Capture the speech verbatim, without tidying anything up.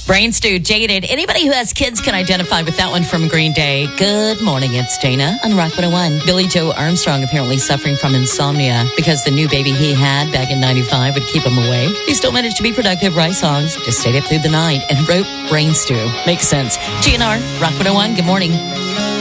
Brain Stew, Jaded. Anybody who has kids can identify with that one from Green Day. Good morning, it's Dana on Rock one oh one. Billy Joe Armstrong apparently suffering from insomnia because the new baby he had back in ninety-five would keep him awake. He still managed to be productive, write songs, just stayed up through the night and wrote Brain Stew. Makes sense. G N R, Rock one oh one, good morning.